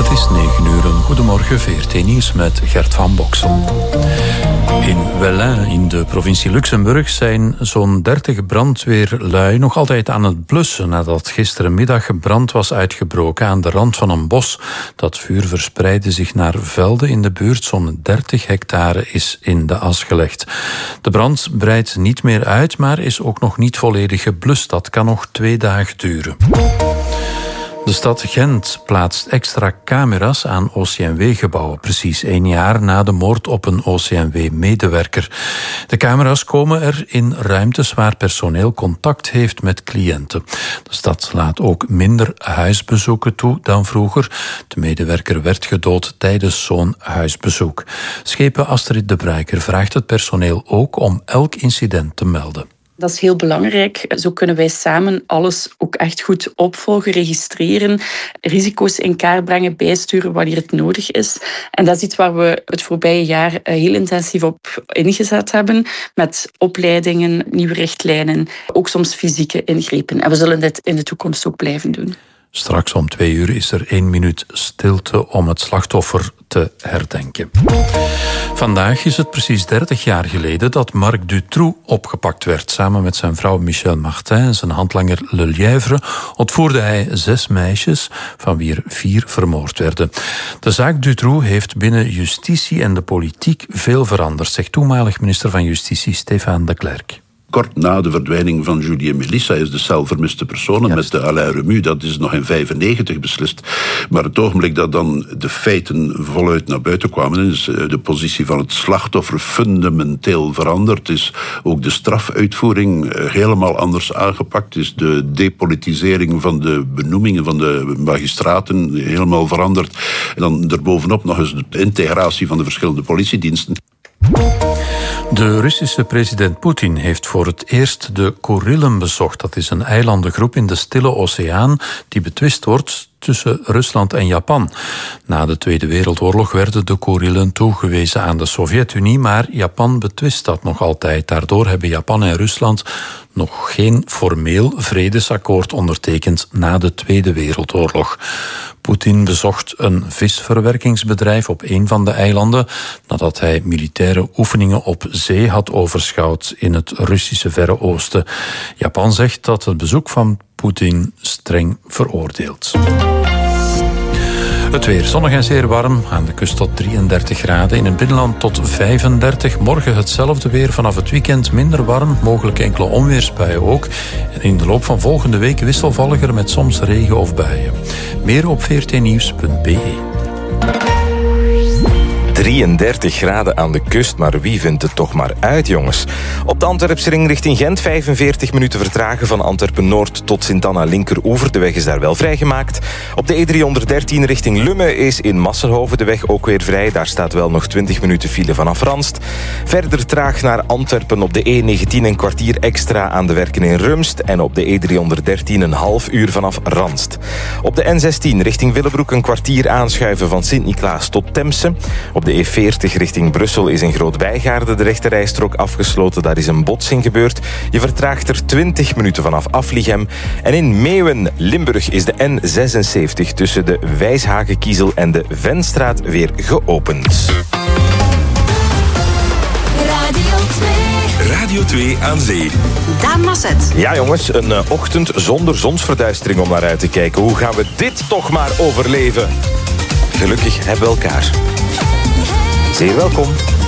Het is 9:00. Goedemorgen, VRT Nieuws met Gert van Boksel. In Wellin, in de provincie Luxemburg, zijn zo'n 30 brandweerlui nog altijd aan het blussen nadat gisterenmiddag brand was uitgebroken aan de rand van een bos. Dat vuur verspreidde zich naar velden in de buurt. Zo'n 30 hectare is in de as gelegd. De brand breidt niet meer uit, maar is ook nog niet volledig geblust. Dat kan nog 2 dagen duren. De stad Gent plaatst extra camera's aan OCMW-gebouwen, precies 1 jaar na de moord op een OCMW-medewerker. De camera's komen er in ruimtes waar personeel contact heeft met cliënten. De stad laat ook minder huisbezoeken toe dan vroeger. De medewerker werd gedood tijdens zo'n huisbezoek. Schepen Astrid de Bruiker vraagt het personeel ook om elk incident te melden. Dat is heel belangrijk. Zo kunnen wij samen alles ook echt goed opvolgen, registreren, risico's in kaart brengen, bijsturen wanneer het nodig is. En dat is iets waar we het voorbije jaar heel intensief op ingezet hebben, met opleidingen, nieuwe richtlijnen, ook soms fysieke ingrepen. En we zullen dit in de toekomst ook blijven doen. Straks om 2 uur is er 1 minuut stilte om het slachtoffer te herdenken. Vandaag is het precies 30 jaar geleden dat Marc Dutroux opgepakt werd. Samen met zijn vrouw Michel Martin en zijn handlanger Le Lièvre ontvoerde hij 6 meisjes, van wie er 4 vermoord werden. De zaak Dutroux heeft binnen justitie en de politiek veel veranderd, zegt toenmalig minister van Justitie Stéphane de Klerk. Kort na de verdwijning van Julie en Melissa is de cel vermiste personen met de Alain Remu. Dat is nog in 1995 beslist. Maar het ogenblik dat dan de feiten voluit naar buiten kwamen, is de positie van het slachtoffer fundamenteel veranderd. Is ook de strafuitvoering helemaal anders aangepakt. Is de depolitisering van de benoemingen van de magistraten helemaal veranderd. En dan daarbovenop nog eens de integratie van de verschillende politiediensten. De Russische president Poetin heeft voor het eerst de Kurillen bezocht. Dat is een eilandengroep in de Stille Oceaan die betwist wordt tussen Rusland en Japan. Na de Tweede Wereldoorlog werden de Kurillen toegewezen aan de Sovjet-Unie, maar Japan betwist dat nog altijd. Daardoor hebben Japan en Rusland nog geen formeel vredesakkoord ondertekend na de Tweede Wereldoorlog. Poetin bezocht een visverwerkingsbedrijf op een van de eilanden nadat hij militaire oefeningen op zee had overschouwd in het Russische Verre Oosten. Japan zegt dat het bezoek van Poetin streng veroordeelt. Het weer zonnig en zeer warm. Aan de kust tot 33 graden. In het binnenland tot 35. Morgen hetzelfde weer. Vanaf het weekend minder warm. Mogelijk enkele onweersbuien ook. En in de loop van volgende week wisselvalliger met soms regen of buien. Meer op vrtnieuws.be. 33 graden aan de kust, maar wie vindt het toch maar uit, jongens? Op de Antwerpse ring richting Gent 45 minuten vertragen van Antwerpen-Noord tot Sint-Anna linkeroever. De weg is daar wel vrijgemaakt. Op de E313 richting Lummen is in Massenhoven de weg ook weer vrij. Daar staat wel nog 20 minuten file vanaf Ranst. Verder traag naar Antwerpen op de E19 een kwartier extra aan de werken in Rumst. En op de E313 een half uur vanaf Ranst. Op de N16 richting Willebroek een kwartier aanschuiven van Sint-Niklaas tot Temse. Op de E40 richting Brussel is in Groot-Bijgaarde de rechterrijstrook afgesloten. Daar is een botsing gebeurd. Je vertraagt er 20 minuten vanaf Aflichem. En in Meeuwen, Limburg, is de N76 tussen de Wijshagen-Kiezel en de Venstraat weer geopend. Radio 2 aan zee. Daan Masset. Ja jongens, een ochtend zonder zonsverduistering om naar uit te kijken. Hoe gaan we dit toch maar overleven? Gelukkig hebben we elkaar. Zeer welkom.